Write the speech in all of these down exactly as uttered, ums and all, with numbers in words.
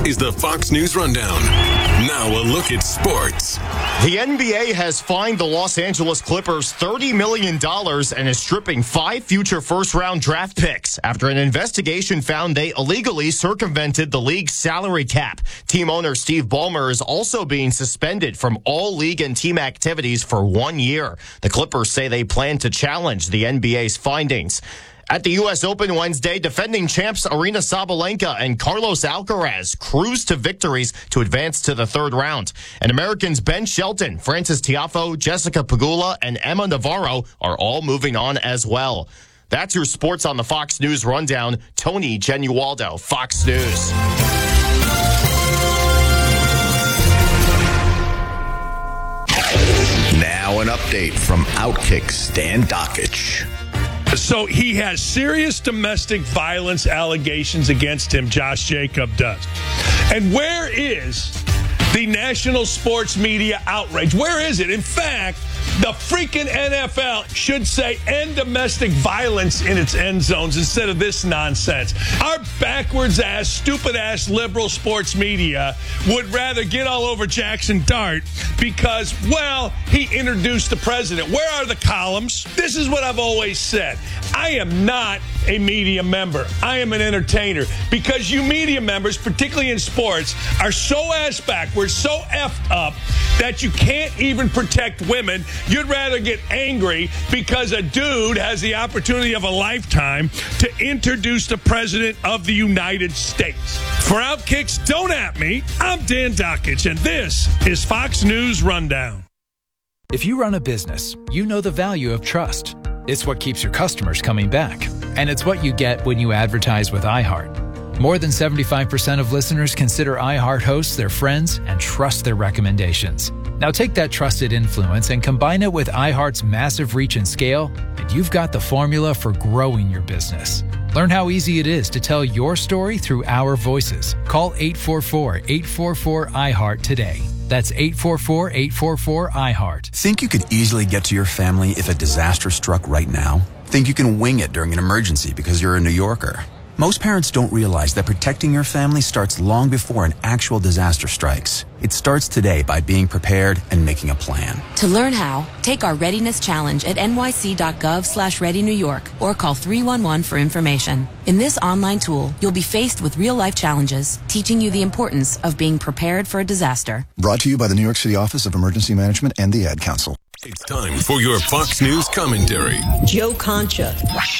is the Fox News Rundown. Now a look at sports. The N B A has fined the Los Angeles Clippers thirty million dollars and is stripping five future first-round draft picks after an investigation found they illegally circumvented the league's salary cap. Team owner Steve Ballmer is also being suspended from all league and team activities for one year. The Clippers say they plan to challenge the N B A's findings. At the U S Open Wednesday, defending champs Aryna Sabalenka and Carlos Alcaraz cruised to victories to advance to the third round. And Americans Ben Shelton, Frances Tiafoe, Jessica Pegula, and Emma Navarro are all moving on as well. That's your sports on the Fox News Rundown. Tony Genualdo, Fox News. Now an update from Outkick Stan Dockich. So he has serious domestic violence allegations against him, Josh Jacob does. And where is the national sports media outrage? Where is it? In fact, the freaking N F L should say end domestic violence in its end zones instead of this nonsense. Our backwards-ass, stupid-ass liberal sports media would rather get all over Jackson Dart because, well, he introduced the president. Where are the columns? This is what I've always said. I am not a media member. I am an entertainer because you media members, particularly in sports, are so ass backwards, so effed up that you can't even protect women. You'd rather get angry because a dude has the opportunity of a lifetime to introduce the president of the United States. For Outkicks, don't at me. I'm Dan Dockich, and this is Fox News Rundown. If you run a business, you know the value of trust. It's what keeps your customers coming back. And it's what you get when you advertise with iHeart. More than seventy-five percent of listeners consider iHeart hosts their friends and trust their recommendations. Now take that trusted influence and combine it with iHeart's massive reach and scale, and you've got the formula for growing your business. Learn how easy it is to tell your story through our voices. Call eight four four, eight four four, iHeart today. That's eight four four, eight four four, iHeart. Think you could easily get to your family if a disaster struck right now? Think you can wing it during an emergency because you're a New Yorker? Most parents don't realize that protecting your family starts long before an actual disaster strikes. It starts today by being prepared and making a plan. To learn how, take our Readiness Challenge at nyc.gov slash ready New York or call three one one for information. In this online tool, you'll be faced with real-life challenges, teaching you the importance of being prepared for a disaster. Brought to you by the New York City Office of Emergency Management and the Ad Council. It's time for your Fox News commentary. Joe Concha.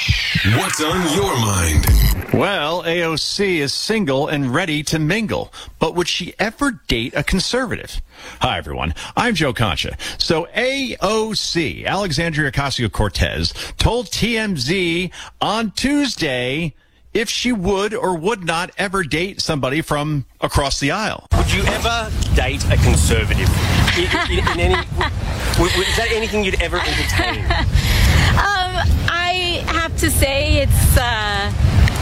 What's on your mind? Well, A O C is single and ready to mingle, but would she ever date a conservative? Hi, everyone. I'm Joe Concha. So A O C, Alexandria Ocasio-Cortez, told T M Z on Tuesday if she would or would not ever date somebody from across the aisle. Would you ever date a conservative? In, in, in any, w- w- is that anything you'd ever entertain? um, I have to say it's uh,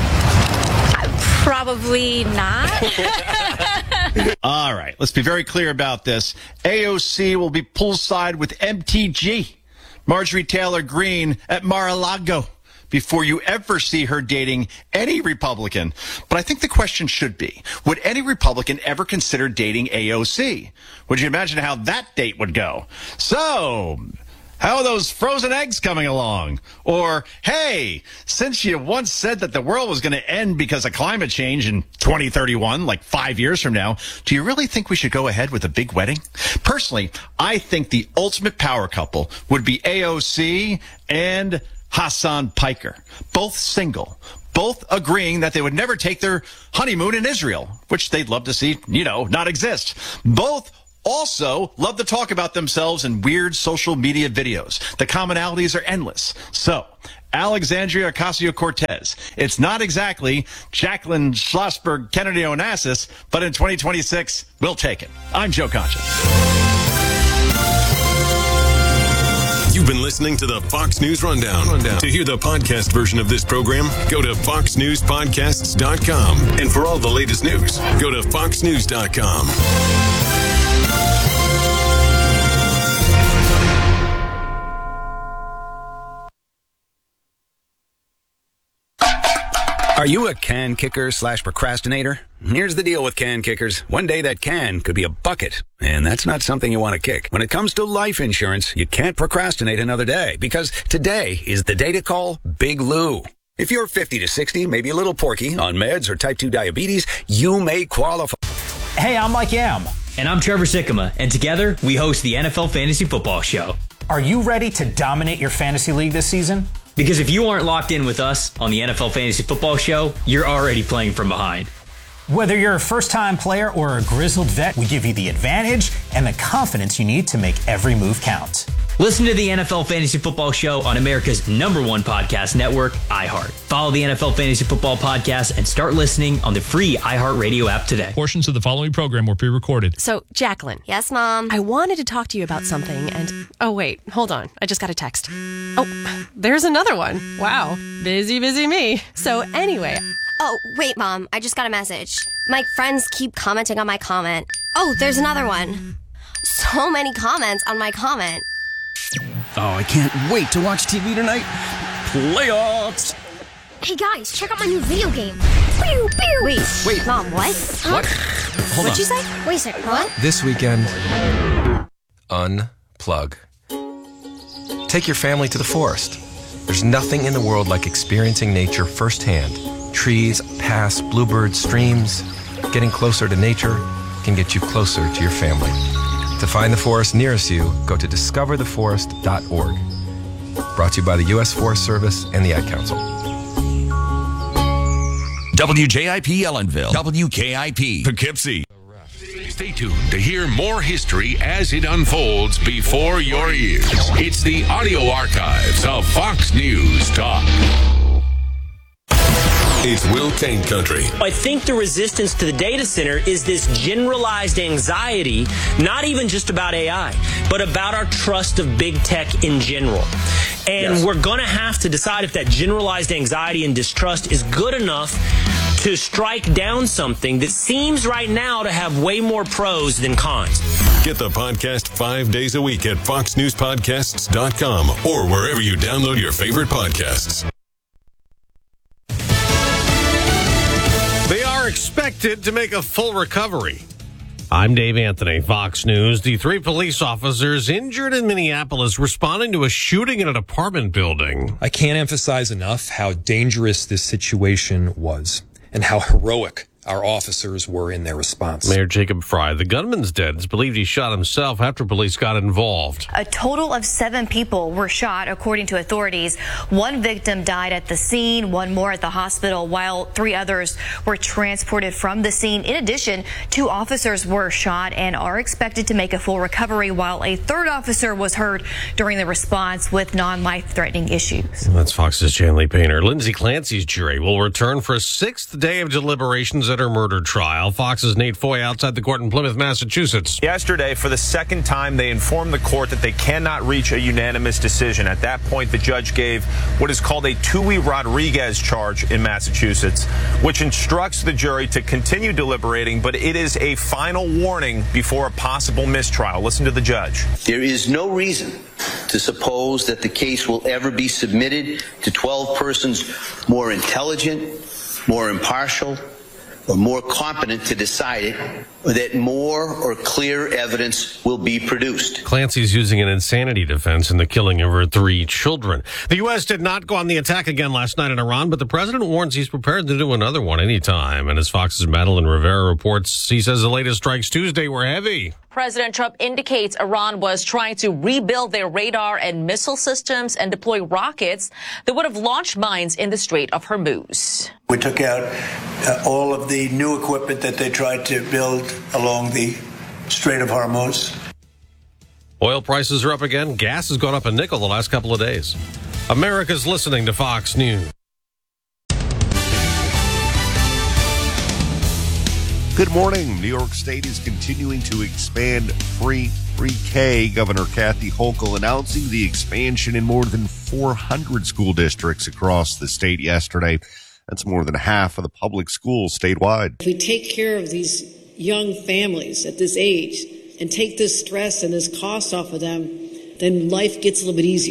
probably not. All right, let's be very clear about this. A O C will be poolside with M T G, Marjorie Taylor Greene at Mar-a-Lago, before you ever see her dating any Republican. But I think the question should be, would any Republican ever consider dating A O C? Would you imagine how that date would go? So, how are those frozen eggs coming along? Or, hey, since you once said that the world was going to end because of climate change in twenty thirty-one, like five years from now, do you really think we should go ahead with a big wedding? Personally, I think the ultimate power couple would be A O C and Hassan Piker, both single, both agreeing that they would never take their honeymoon in Israel, which they'd love to see, you know, not exist. Both also love to talk about themselves in weird social media videos. The commonalities are endless. So, Alexandria Ocasio-Cortez. It's not exactly Jacqueline Schlossberg Kennedy Onassis, but in twenty twenty-six, we'll take it. I'm Joe Concha. You've been listening to the Fox News Rundown. Rundown. To hear the podcast version of this program, go to fox news podcasts dot com. And for all the latest news, go to fox news dot com. Are you a can kicker slash procrastinator? Here's the deal with can kickers. One day that can could be a bucket, and that's not something you want to kick. When it comes to life insurance, you can't procrastinate another day, because today is the day to call Big Lou. If you're fifty to sixty, maybe a little porky, on meds or type two diabetes, you may qualify. Hey, I'm Mike Yam. And I'm Trevor Sikkema, and together we host the N F L Fantasy Football Show. Are you ready to dominate your fantasy league this season? Because if you aren't locked in with us on the N F L Fantasy Football Show, you're already playing from behind. Whether you're a first-time player or a grizzled vet, we give you the advantage and the confidence you need to make every move count. Listen to the N F L Fantasy Football Show on America's number one podcast network, iHeart. Follow the N F L Fantasy Football Podcast and start listening on the free iHeartRadio app today. Portions of the following program were pre-recorded. So, Jacqueline. Yes, Mom? I wanted to talk to you about something and... Oh, wait. Hold on. I just got a text. Oh, there's another one. Wow. Busy, busy me. So, anyway... Oh, wait, Mom. I just got a message. My friends keep commenting on my comment. Oh, there's another one. So many comments on my comment. Oh, I can't wait to watch T V tonight. Playoffs! Hey, guys, check out my new video game. Pew, pew. Wait, wait. Mom, what? Huh? What? Hold What'd on. you say? Wait a second, what? This weekend, unplug. Take your family to the forest. There's nothing in the world like experiencing nature firsthand. Trees, paths, bluebirds, streams. Getting closer to nature can get you closer to your family. To find the forest nearest you, go to discover the forest dot org. Brought to you by the U S Forest Service and the Ad Council. W J I P Ellenville, W K I P Poughkeepsie. Stay tuned to hear more history as it unfolds before your ears. It's the audio archives of Fox News Talk. It's Will Kane Country. I think the resistance to the data center is this generalized anxiety, not even just about A I, but about our trust of big tech in general. And yes. We're going to have to decide if that generalized anxiety and distrust is good enough to strike down something that seems right now to have way more pros than cons. Get the podcast five days a week at fox news podcasts dot com or wherever you download your favorite podcasts. They are expected to make a full recovery. I'm Dave Anthony, Fox News. The three police officers injured in Minneapolis responding to a shooting in an apartment building. I can't emphasize enough how dangerous this situation was and how heroic our officers were in their response. Mayor Jacob Fry, the gunman's dead. It's believed he shot himself after police got involved. A total of seven people were shot, according to authorities. One victim died at the scene, one more at the hospital, while three others were transported from the scene. In addition, two officers were shot and are expected to make a full recovery, while a third officer was hurt during the response with non-life-threatening issues. That's Fox's Janley Painter. Lindsay Clancy's jury will return for a sixth day of deliberations at her murder trial. Fox's Nate Foy outside the court in Plymouth, Massachusetts. Yesterday, for the second time, they informed the court that they cannot reach a unanimous decision. At that point, the judge gave what is called a Tui Rodriguez charge in Massachusetts, which instructs the jury to continue deliberating, but it is a final warning before a possible mistrial. Listen to the judge. There is no reason to suppose that the case will ever be submitted to twelve persons more intelligent, more impartial, or more competent to decide it, or that more or clear evidence will be produced. Clancy's using an insanity defense in the killing of her three children. The U S did not go on the attack again last night in Iran, but the president warns he's prepared to do another one anytime. And as Fox's Madeline Rivera reports, he says the latest strikes Tuesday were heavy. President Trump indicates Iran was trying to rebuild their radar and missile systems and deploy rockets that would have launched mines in the Strait of Hormuz. We took out uh, all of the new equipment that they tried to build along the Strait of Hormuz. Oil prices are up again. Gas has gone up a nickel the last couple of days. America's listening to Fox News. Good morning. New York State is continuing to expand free pre-K. Governor Kathy Hochul announcing the expansion in more than four hundred school districts across the state yesterday. That's more than half of the public schools statewide. If we take care of these young families at this age and take this stress and this cost off of them, then life gets a little bit easier.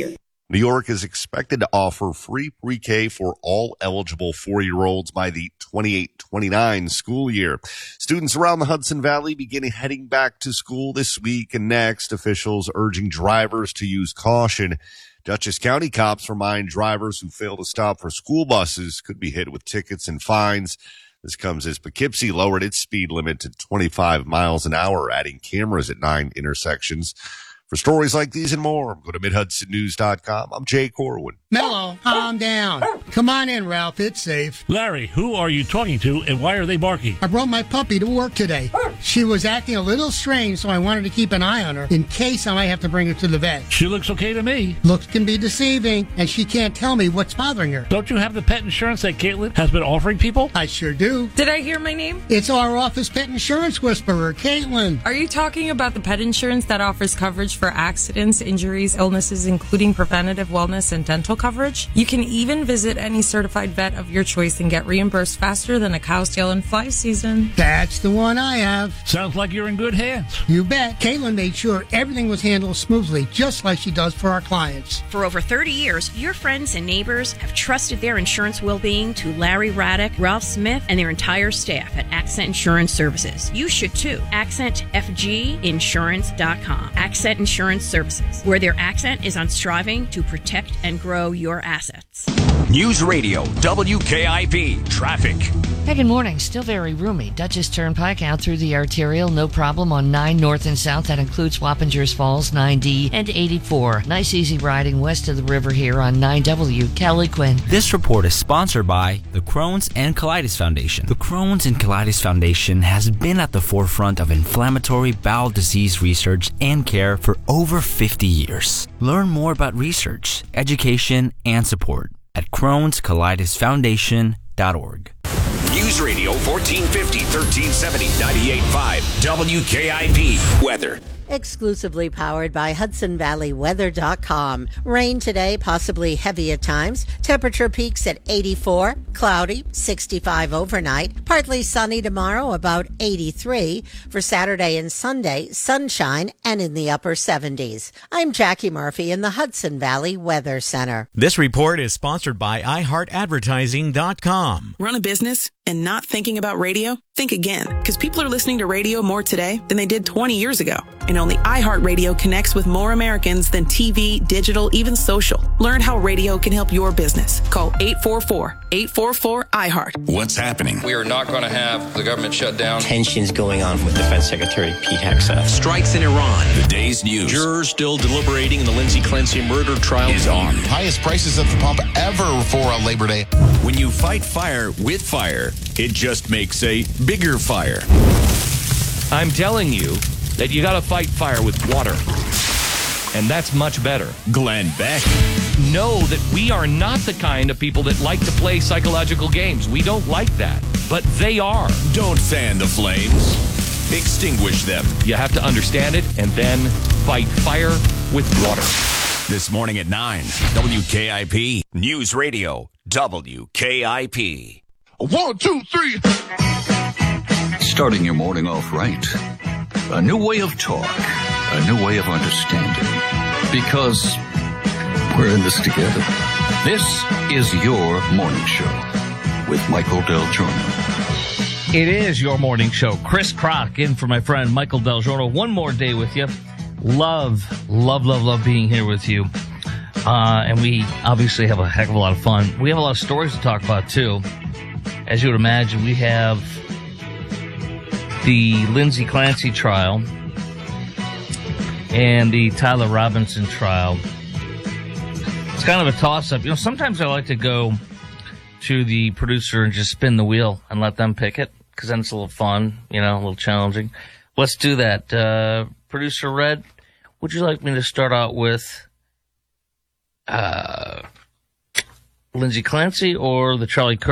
New York is expected to offer free pre-K for all eligible four-year-olds by the twenty-eight twenty-nine school year. Students around the Hudson Valley begin heading back to school this week and next. Officials urging drivers to use caution. Dutchess County cops remind drivers who fail to stop for school buses could be hit with tickets and fines. This comes as Poughkeepsie lowered its speed limit to twenty-five miles an hour, adding cameras at nine intersections. For stories like these and more, go to mid hudson news dot com. I'm Jay Corwin. Mello, calm down. Come on in, Ralph. It's safe. Larry, who are you talking to and why are they barking? I brought my puppy to work today. She was acting a little strange, so I wanted to keep an eye on her in case I might have to bring her to the vet. She looks okay to me. Looks can be deceiving, and she can't tell me what's bothering her. Don't you have the pet insurance that Caitlin has been offering people? I sure do. Did I hear my name? It's our office pet insurance whisperer, Caitlin. Are you talking about the pet insurance that offers coverage for accidents, injuries, illnesses, including preventative wellness and dental coverage? You can even visit any certified vet of your choice and get reimbursed faster than a cow's tail in fly season. That's the one I have. Sounds like you're in good hands. You bet. Caitlin made sure everything was handled smoothly, just like she does for our clients. For over thirty years, your friends and neighbors have trusted their insurance well-being to Larry Raddick, Ralph Smith, and their entire staff at Accent Insurance Services. You should too. accent f g insurance dot com. Accent Insurance Services, where their accent is on striving to protect and grow your assets. News Radio, W K I P, traffic. Hey, good morning. Still very roomy. Dutchess Turnpike out through the arterial. No problem on nine north and south. That includes Wappingers Falls, nine D, and eighty-four. Nice easy riding west of the river here on nine W. Kelly Quinn. This report is sponsored by the Crohn's and Colitis Foundation. The Crohn's and Colitis Foundation has been at the forefront of inflammatory bowel disease research and care for over fifty years. Learn more about research, education, and support at crohns colitis foundation dot org. News Radio fourteen fifty, thirteen seventy, ninety-eight point five, W K I P. Weather. Exclusively powered by Hudson Valley Weather dot com. Rain today, possibly heavy at times. Temperature peaks at eighty-four, cloudy, sixty-five overnight. Partly sunny tomorrow, about eighty-three. For Saturday and Sunday, sunshine and in the upper seventies. I'm Jackie Murphy in the Hudson Valley Weather Center. This report is sponsored by i heart advertising dot com. Run a business and not thinking about radio? Think again, because people are listening to radio more today than they did twenty years ago. And only iHeartRadio connects with more Americans than T V, digital, even social. Learn how radio can help your business. Call eight four four, eight four four, I heart. What's happening? We are not going to have the government shut down. Tensions going on with Defense Secretary Pete Hegseth. Strikes in Iran. The day's news. Jurors still deliberating in the Lindsay Clancy murder trial is on. Highest prices at the pump ever for a Labor Day. When you fight fire with fire, it just makes a bigger fire. I'm telling you that you got to fight fire with water. And that's much better. Glenn Beck. Know that we are not the kind of people that like to play psychological games. We don't like that. But they are. Don't fan the flames. Extinguish them. You have to understand it and then fight fire with water. This morning at nine, W K I P. News Radio, W K I P. One, two, three. Starting your morning off right. A new way of talk. A new way of understanding. Because we're in this together. This is your morning show with Michael Del Giorno. It is your morning show. Chris Crock in for my friend Michael Del Giorno. One more day with you. Love, love, love, love being here with you. Uh, and we obviously have a heck of a lot of fun. We have a lot of stories to talk about, too. As you would imagine, we have the Lindsay Clancy trial and the Tyler Robinson trial. It's kind of a toss-up. You know, sometimes I like to go to the producer and just spin the wheel and let them pick it, because then it's a little fun, you know, a little challenging. Let's do that. Uh, Producer Red, would you like me to start out with uh, Lindsay Clancy or the Charlie Kirk